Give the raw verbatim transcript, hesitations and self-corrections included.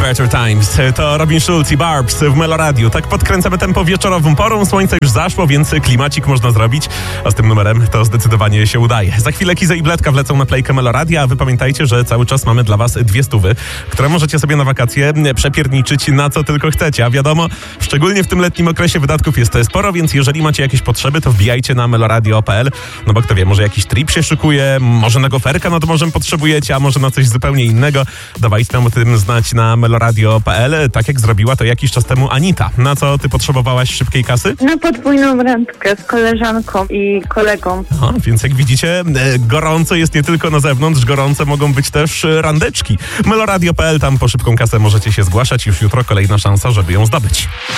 Better Times. To Robin Schulz i Barbs w Meloradiu. Tak podkręcamy tempo wieczorową porą. Słońce już zaszło, więc klimacik można zrobić. A z tym numerem to zdecydowanie się udaje. Za chwilę Kiza i Bledka wlecą na playkę Meloradia, a wy pamiętajcie, że cały czas mamy dla was dwie stówy, które możecie sobie na wakacje przepierniczyć na co tylko chcecie. A wiadomo, szczególnie w tym letnim okresie wydatków jest sporo, więc jeżeli macie jakieś potrzeby, to wbijajcie na meloradio kropka p l. No bo kto wie, może jakiś trip się szykuje, może na goferka nad morzem potrzebujecie, a może na coś zupełnie innego. Dawajcie nam o tym znać na meloradio kropka p l, tak jak zrobiła to jakiś czas temu Anita. Na co ty potrzebowałaś szybkiej kasy? Na podwójną randkę z koleżanką i kolegą. O, więc jak widzicie, gorąco jest nie tylko na zewnątrz, gorące mogą być też randeczki. meloradio kropka p l, tam po szybką kasę możecie się zgłaszać. Już jutro kolejna szansa, żeby ją zdobyć.